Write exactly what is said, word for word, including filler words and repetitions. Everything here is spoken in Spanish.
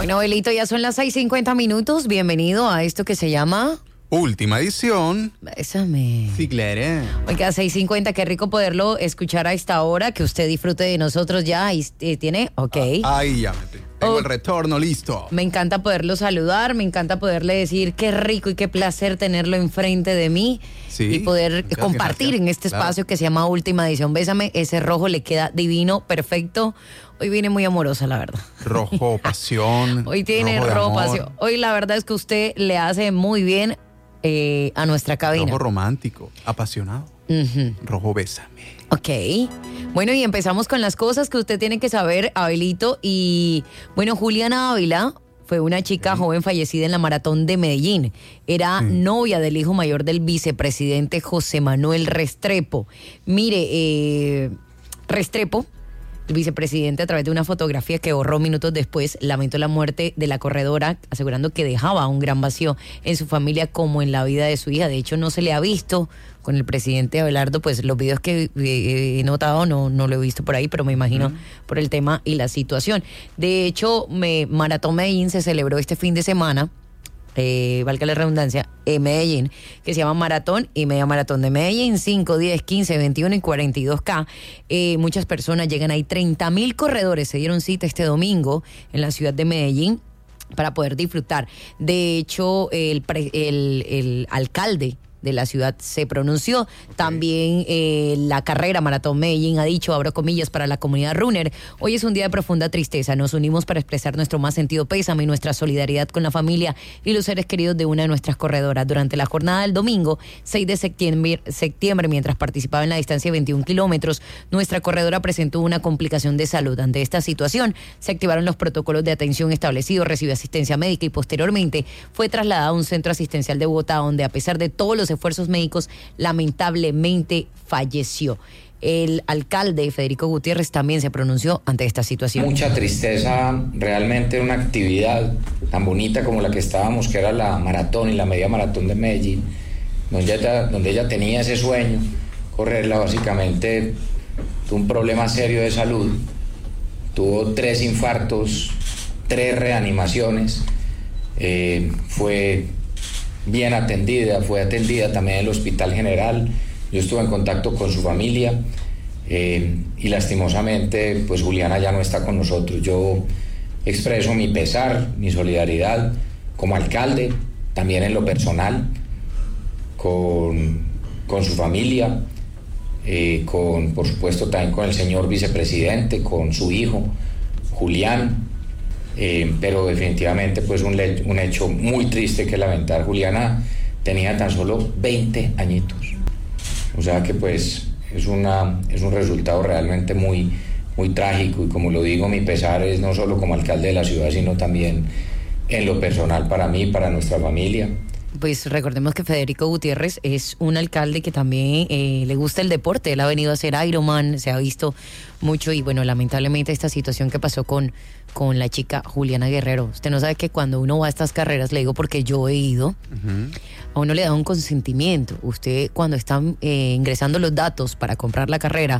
Bueno, Abelito, ya son las seis cincuenta minutos. Bienvenido a esto que se llama... Última edición. Bésame. Sí, claro. Oiga, seis cincuenta, qué rico poderlo escuchar a esta hora, que usted disfrute de nosotros ya. Y, y tiene, ok. Ah, ahí ya me tengo oh, el retorno listo. Me encanta poderlo saludar, me encanta poderle decir qué rico y qué placer tenerlo enfrente de mí. Sí, y poder compartir gracias. en este claro. espacio que se llama Última Edición. Bésame, ese rojo le queda divino, perfecto. Hoy viene muy amorosa, la verdad. Rojo, pasión. Hoy tiene rojo, rojo pasión. Hoy la verdad es que usted le hace muy bien eh, a nuestra cabina. Rojo romántico, apasionado. Uh-huh. Rojo, bésame. Ok. Bueno, y empezamos con las cosas que usted tiene que saber, Abelito. Y bueno, Juliana Ávila fue una chica sí. joven fallecida en la maratón de Medellín. Era sí. novia del hijo mayor del vicepresidente José Manuel Restrepo. Mire, eh, Restrepo, el vicepresidente, a través de una fotografía que borró minutos después, lamentó la muerte de la corredora, asegurando que dejaba un gran vacío en su familia como en la vida de su hija. De hecho, no se le ha visto con el presidente Abelardo, pues los videos que eh, he notado no, no lo he visto por ahí, pero me imagino uh-huh. por el tema y la situación. De hecho, me, Maratón Medellín se celebró este fin de semana, Eh, valga la redundancia, en Medellín, que se llama Maratón y Media Maratón de Medellín, cinco, diez, quince, veintiuno y cuarenta y dos K. Eh, muchas personas llegan ahí, treinta mil corredores se dieron cita este domingo en la ciudad de Medellín para poder disfrutar. De hecho, el, pre, el, el alcalde de la ciudad se pronunció. También eh, la carrera Maratón Medellín ha dicho, abro comillas, para la comunidad runner: hoy es un día de profunda tristeza. Nos unimos para expresar nuestro más sentido pésame y nuestra solidaridad con la familia y los seres queridos de una de nuestras corredoras. Durante la jornada del domingo, seis de septiembre, septiembre mientras participaba en la distancia de veintiún kilómetros, nuestra corredora presentó una complicación de salud. Ante esta situación, se activaron los protocolos de atención establecidos, recibió asistencia médica y posteriormente fue trasladada a un centro asistencial de Bogotá, donde a pesar de todos los esfuerzos médicos, lamentablemente falleció. El alcalde Federico Gutiérrez también se pronunció ante esta situación. Mucha tristeza, realmente una actividad tan bonita como la que estábamos, que era la maratón y la media maratón de Medellín, donde ella, donde ella tenía ese sueño, correrla. Básicamente tuvo un problema serio de salud, tuvo tres infartos, tres reanimaciones, eh, fue bien atendida, fue atendida también en el Hospital General. Yo estuve en contacto con su familia eh, y lastimosamente pues Juliana ya no está con nosotros. Yo expreso mi pesar, mi solidaridad como alcalde, también en lo personal, con, con su familia, eh, con, por supuesto también con el señor vicepresidente, con su hijo Julián. Eh, pero definitivamente pues un, le- un hecho muy triste que lamentar. Juliana tenía tan solo veinte añitos, o sea que pues es, una, es un resultado realmente muy, muy trágico, y como lo digo, mi pesar es no solo como alcalde de la ciudad, sino también en lo personal para mí, para nuestra familia. Pues recordemos que Federico Gutiérrez es un alcalde que también eh, le gusta el deporte. Él ha venido a hacer Ironman, se ha visto mucho, y bueno, lamentablemente esta situación que pasó con, con la chica Juliana Guerrero. Usted no sabe que cuando uno va a estas carreras, le digo porque yo he ido, uh-huh. a uno le da un consentimiento. Usted cuando está eh, ingresando los datos para comprar la carrera,